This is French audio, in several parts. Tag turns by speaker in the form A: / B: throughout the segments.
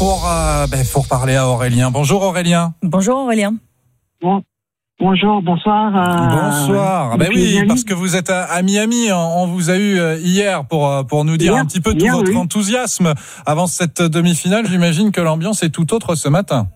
A: pour parler à Aurélien. Bonjour Aurélien.
B: Bonjour Aurélien.
C: Bonjour, bonsoir.
A: Bonsoir. Oui, parce que vous êtes à Miami. On vous a eu hier pour nous dire un petit peu tout votre enthousiasme avant cette demi-finale. J'imagine que l'ambiance est tout autre ce matin.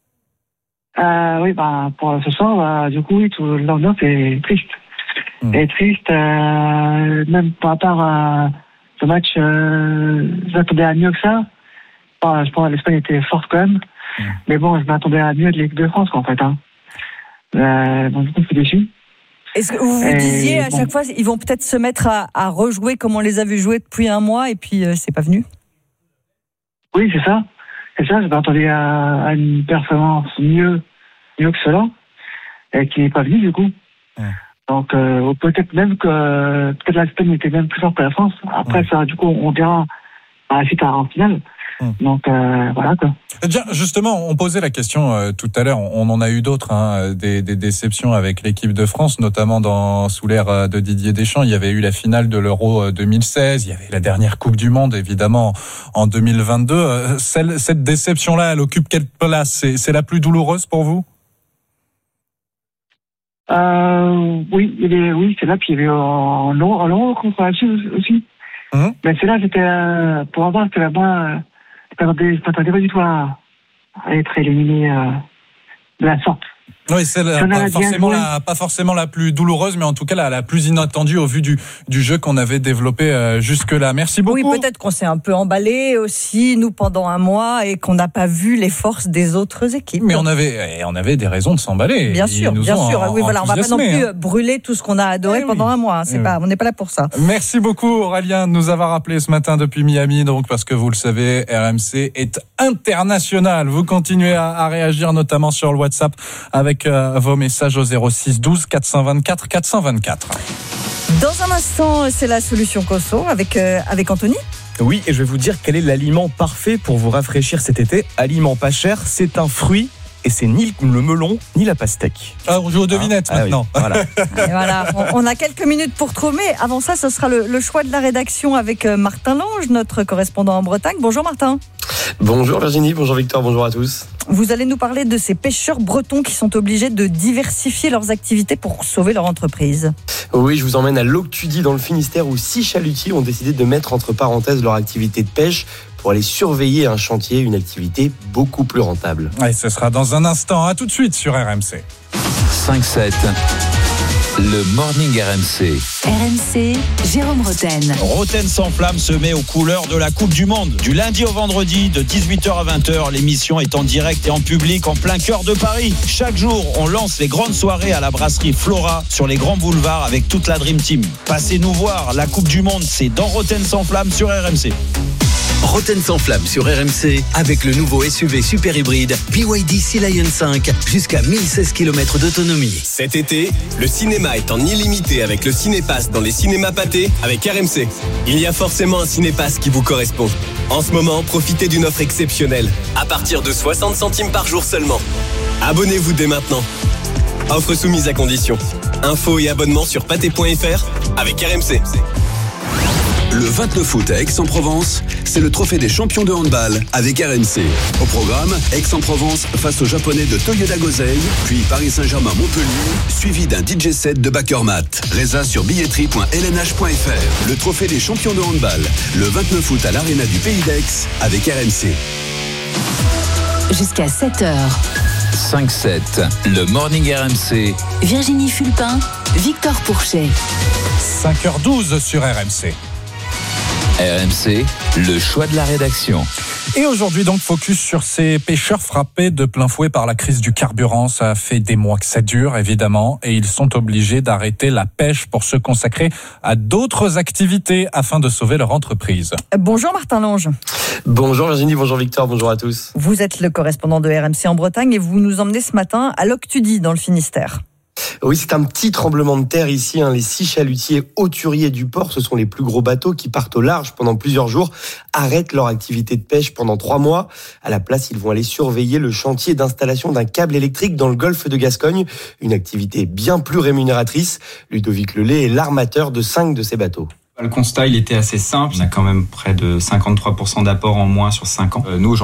C: Pour ce soir, du coup, l'ambiance est triste. Et triste, même par rapport à ce match, j'attendais à mieux que ça. Je pense que l'Espagne était forte quand même. Mais bon, je m'attendais à mieux de l'équipe de France, en fait. Donc, du coup, je suis déçu.
B: Est-ce que vous vous disiez à chaque fois, ils vont peut-être se mettre à rejouer comme on les a vus jouer depuis un mois et puis c'est pas venu?
C: Oui, c'est ça. C'est ça, je m'attendais à une performance mieux que cela, et qui n'est pas venue du coup. Donc peut-être même que l'Espagne était même plus forte que la France. Après ça, du coup, on verra à la suite en finale. Donc voilà quoi.
A: Bien, justement, on posait la question tout à l'heure. On en a eu d'autres, des déceptions avec l'équipe de France, notamment sous l'ère de Didier Deschamps. Il y avait eu la finale de l'Euro 2016. Il y avait la dernière Coupe du Monde, évidemment, en 2022. Cette déception-là, elle occupe quelle place? C'est la plus douloureuse pour vous?
C: Oui, c'est là. Puis il y avait en Euro contre la Chine aussi. Mais c'est là, j'étais pour avoir que là-bas. Je m'attendais pas du tout à être éliminé de la sorte.
A: Oui, c'est pas forcément la plus douloureuse, mais en tout cas la plus inattendue au vu du jeu qu'on avait développé jusque-là. Merci beaucoup.
B: Oui, peut-être qu'on s'est un peu emballé aussi, nous, pendant un mois, et qu'on n'a pas vu les forces des autres équipes.
A: Mais on avait des raisons de s'emballer.
B: Bien sûr. Oui, voilà, on va pas non plus brûler tout ce qu'on a adoré pendant un mois. On n'est pas là pour ça.
A: Merci beaucoup Aurélien de nous avoir appelé ce matin depuis Miami, donc parce que vous le savez, RMC est international. Vous continuez à réagir, notamment sur le WhatsApp avec vos messages au 06 12 424 424.
B: Dans un instant, c'est la solution Conso avec Anthony.
D: Oui, et je vais vous dire quel est l'aliment parfait pour vous rafraîchir cet été. Aliment pas cher, c'est un fruit. Et c'est ni le melon, ni la pastèque.
A: On joue aux devinettes maintenant.
D: Oui, voilà.
B: Et voilà, on a quelques minutes pour trouver. Avant ça, ce sera le choix de la rédaction avec Martin Lange, notre correspondant en Bretagne. Bonjour Martin.
E: Bonjour Virginie, bonjour Victor, bonjour à tous.
B: Vous allez nous parler de ces pêcheurs bretons qui sont obligés de diversifier leurs activités pour sauver leur entreprise.
E: Oui, je vous emmène à Loctudie dans le Finistère où 6 chalutiers ont décidé de mettre entre parenthèses leur activité de pêche pour aller surveiller un chantier, une activité beaucoup plus rentable.
A: Et ce sera dans un instant. À tout de suite sur RMC.
F: 5-7, le Morning RMC.
G: RMC, Jérôme Roten.
H: Roten sans flamme se met aux couleurs de la Coupe du Monde. Du lundi au vendredi, de 18h à 20h, l'émission est en direct et en public en plein cœur de Paris. Chaque jour, on lance les grandes soirées à la brasserie Flora sur les grands boulevards avec toute la Dream Team. Passez nous voir, la Coupe du Monde, c'est dans Roten sans flamme sur RMC.
I: Roten sans flamme sur RMC avec le nouveau SUV super hybride BYD Sea Lion 5 jusqu'à 1016 km d'autonomie.
J: Cet été, le cinéma est en illimité avec le Cinépass dans les cinémas Pathé avec RMC. Il y a forcément un Cinépass qui vous correspond. En ce moment, profitez d'une offre exceptionnelle à partir de 60 centimes par jour seulement. Abonnez-vous dès maintenant. Offre soumise à condition. Infos et abonnements sur pathé.fr avec RMC.
K: Le 29 août à Aix-en-Provence, c'est le trophée des champions de handball avec RMC. Au programme, Aix-en-Provence face aux Japonais de Toyoda Gosei, puis Paris Saint-Germain-Montpellier, suivi d'un DJ set de Bakermat. Résa sur billetterie.lnh.fr. Le trophée des champions de handball, le 29 août à l'Arena du Pays d'Aix avec RMC.
G: Jusqu'à 7h.
F: 5-7, le Morning RMC.
G: Virginie Fulpin, Victor Pourchet.
A: 5h12 sur RMC.
F: RMC, le choix de la rédaction.
A: Et aujourd'hui donc focus sur ces pêcheurs frappés de plein fouet par la crise du carburant. Ça fait des mois que ça dure évidemment et ils sont obligés d'arrêter la pêche pour se consacrer à d'autres activités afin de sauver leur entreprise.
B: Bonjour Martin Lange.
E: Bonjour Virginie, bonjour Victor, bonjour à tous.
B: Vous êtes le correspondant de RMC en Bretagne et vous nous emmenez ce matin à Loctudie dans le Finistère.
E: Oui, c'est un petit tremblement de terre ici. Les 6 chalutiers hauturiers du port, ce sont les plus gros bateaux qui partent au large pendant plusieurs jours, arrêtent leur activité de pêche pendant 3 mois. À la place, ils vont aller surveiller le chantier d'installation d'un câble électrique dans le golfe de Gascogne. Une activité bien plus rémunératrice. Ludovic Lelay est l'armateur de 5 de ces bateaux.
L: Le constat, il était assez simple. On a quand même près de 53% d'apport en moins sur 5 ans. Nous,